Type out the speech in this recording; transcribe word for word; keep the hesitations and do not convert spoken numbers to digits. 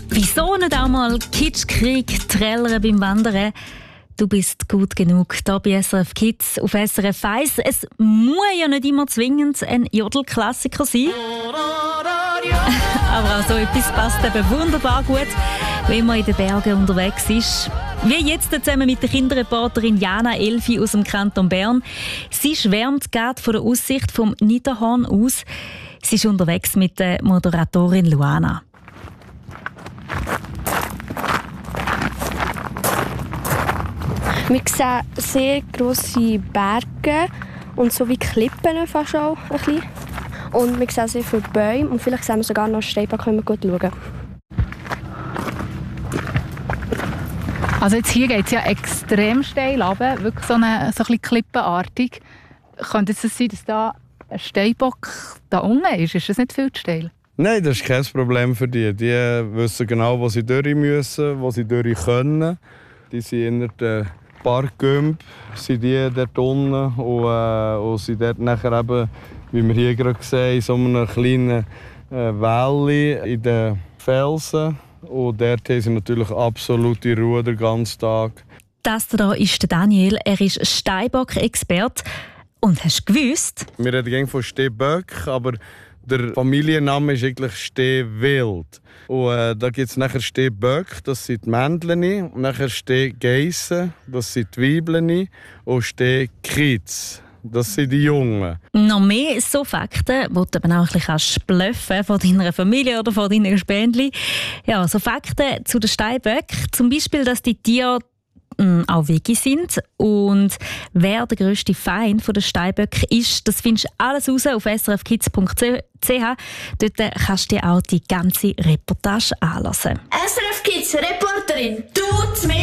Wieso nicht auch mal Kitschkrieg trällern beim Wandern? Du bist gut genug. Hier bei S R F Kids auf S R F eins. Es muss ja nicht immer zwingend ein Jodelklassiker sein. Aber auch so etwas passt eben wunderbar gut, wenn man in den Bergen unterwegs ist. Wie jetzt zusammen mit der Kinderreporterin Jana Elfi aus dem Kanton Bern. Sie schwärmt gerade von der Aussicht vom Niederhorn aus. Sie ist unterwegs mit der Moderatorin Luana. Wir sehen sehr grosse Berge und so wie Klippen fast auch ein bisschen. Und wir sehen sehr viele Bäume und vielleicht sehen wir sogar noch einen Steinbock, wenn wir gut schauen. Also jetzt hier geht es ja extrem steil runter, wirklich so, eine, so ein bisschen klippenartig. Könnte es sein, dass da ein Steinbock da unten ist? Ist das nicht viel zu steil? Nein, das ist kein Problem für die. Die wissen genau, wo sie durch müssen, wo sie durch können. Die sind in der Parkgümp, sind die dort unten und, äh, und sind dort nachher eben, wie wir hier gerade sehen, in so einer kleinen äh, Valley in den Felsen. Und dort haben sie natürlich absolute Ruhe den ganzen Tag. Das hier ist Daniel, er ist Steinbock-Experte. Und hast du gewusst? Wir reden gerne von Stehböck, aber der Familienname ist eigentlich Stehwild. Und äh, da gibt es nachher Stehböck, das sind die Männchen, und nachher Stehgeissen, das sind die Weibchen, und Stehkids, das sind die Jungen. Noch mehr so Fakten, die du eben auch ein bisschen blöffen von deiner Familie oder von deinen Spendli. Ja, so Fakten zu den Steinböcken, zum Beispiel, dass die Tiere auch Veggie sind. Und wer der grösste Feind der Steinböcke ist, das findest du alles raus auf s r f kids punkt c h. Dort kannst du dir auch die ganze Reportage anhören. S R F Kids Reporterin, du